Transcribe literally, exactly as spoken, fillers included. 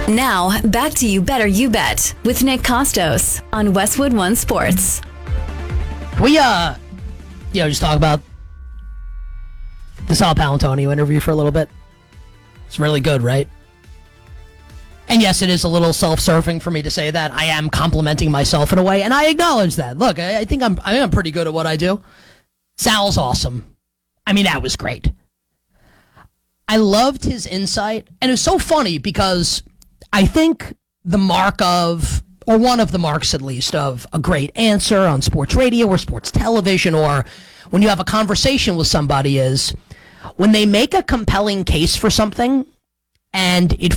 Now, back to You Better You Bet with Nick Costos on Westwood One Sports. We, uh, you know, just talk about the Sal Paolantonio interview for a little bit. It's really good, right? And yes, it is a little self-serving for me to say that. I am complimenting myself in a way, and I acknowledge that. Look, I, I think I'm I am pretty good at what I do. Sal's awesome. I mean, that was great. I loved his insight, and it was so funny because I think the mark of, or one of the marks at least, of a great answer on sports radio or sports television, or when you have a conversation with somebody is when they make a compelling case for something and it